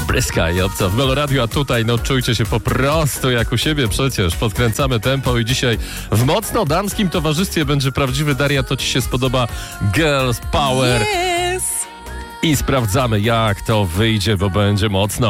Bryska i obca w Melo Radio, a tutaj no czujcie się po prostu jak u siebie przecież. Podkręcamy tempo i dzisiaj w mocno damskim towarzystwie będzie prawdziwy, Daria, to ci się spodoba, Girls Power. Yes. I sprawdzamy jak to wyjdzie, bo będzie mocno.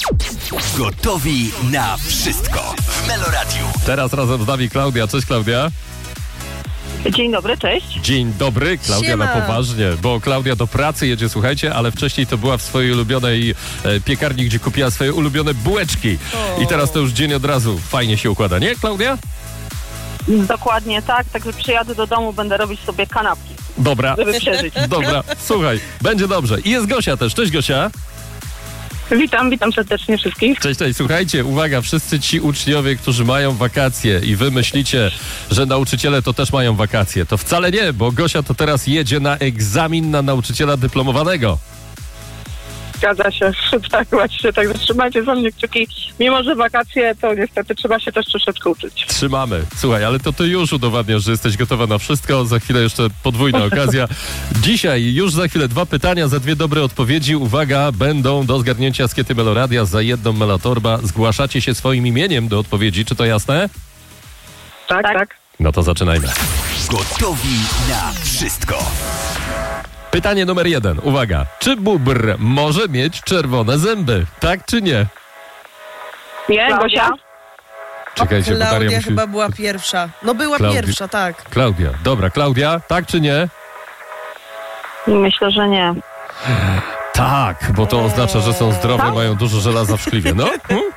Gotowi na wszystko w Melo Radio. Teraz razem z nami Klaudia. Cześć Klaudia. Dzień dobry, cześć. Dzień dobry, Klaudia. Siema. Na poważnie, bo Klaudia do pracy jedzie, słuchajcie, ale wcześniej to była w swojej ulubionej piekarni, gdzie kupiła swoje ulubione bułeczki. I teraz to już dzień od razu fajnie się układa, nie Klaudia? Dokładnie tak, także przyjadę do domu, będę robić sobie kanapki, Dobra, żeby przeżyć. dobra, słuchaj, będzie dobrze. I jest Gosia też. Cześć Gosia. Witam serdecznie wszystkich. Cześć, słuchajcie, uwaga, wszyscy ci uczniowie, którzy mają wakacje i wy myślicie, że nauczyciele to też mają wakacje. To wcale nie, bo Gosia to teraz jedzie na egzamin na nauczyciela dyplomowanego. Zgadza się, tak właśnie, także trzymajcie za mnie kciuki. Mimo, że wakacje, to niestety trzeba się też troszeczkę uczyć. Trzymamy. Słuchaj, ale to ty już udowadniasz, że jesteś gotowa na wszystko. Za chwilę jeszcze podwójna okazja. Dzisiaj już za chwilę 2 pytania, za 2 dobre odpowiedzi. Uwaga, będą do zgarnięcia skiety Melo Radia, za 1 Melotorba. Zgłaszacie się swoim imieniem do odpowiedzi. Czy to jasne? Tak. No to zaczynajmy. Gotowi na wszystko. Pytanie numer 1. Uwaga. Czy bóbr może mieć czerwone zęby? Tak czy nie? Nie, Gosia? Czekajcie, bo Daria Klaudia musi... chyba była pierwsza. No była pierwsza, tak. Klaudia. Dobra, Klaudia. Tak czy nie? Myślę, że nie. Tak, bo to oznacza, że są zdrowe, mają dużo żelaza w szkliwie. No?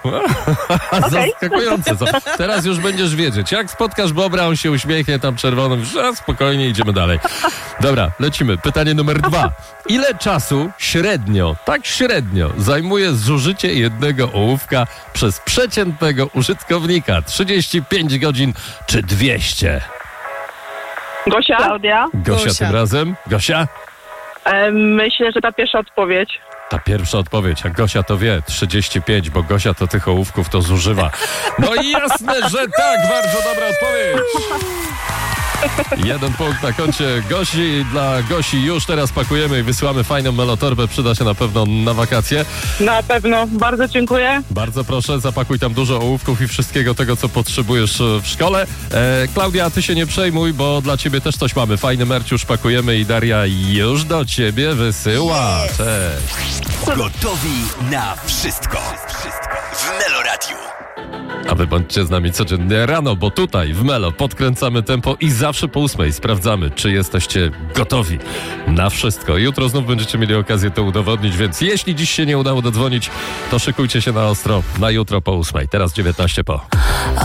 Zaskakujące. Co? Teraz już będziesz wiedzieć. Jak spotkasz bobra, on się uśmiechnie tam czerwoną, już spokojnie, idziemy dalej. Dobra, lecimy. Pytanie numer 2. Ile czasu średnio, tak średnio, zajmuje zużycie jednego ołówka przez przeciętnego użytkownika? 35 godzin czy 200? Gosia? Klaudia? Gosia tym razem. Gosia? Myślę, że ta pierwsza odpowiedź. Ta pierwsza odpowiedź, a Gosia to wie, 35, bo Gosia to tych ołówków to zużywa. No i jasne, że tak, bardzo dobra odpowiedź. 1 punkt na koncie Gosi. Dla Gosi już teraz pakujemy i wysyłamy fajną melotorbę, przyda się na pewno na wakacje. Na pewno, bardzo dziękuję. Bardzo proszę, zapakuj tam dużo ołówków i wszystkiego tego, co potrzebujesz w szkole. Klaudia, ty się nie przejmuj, bo dla ciebie też coś mamy. Fajny merch już pakujemy i Daria już do ciebie wysyła. Cześć. Gotowi na wszystko w Melo Radio. A wy bądźcie z nami codziennie rano, bo tutaj w Melo podkręcamy tempo i zawsze po 8 sprawdzamy, czy jesteście gotowi na wszystko. Jutro znów będziecie mieli okazję to udowodnić, więc jeśli dziś się nie udało dodzwonić, to szykujcie się na ostro na jutro po 8. Teraz 19 po.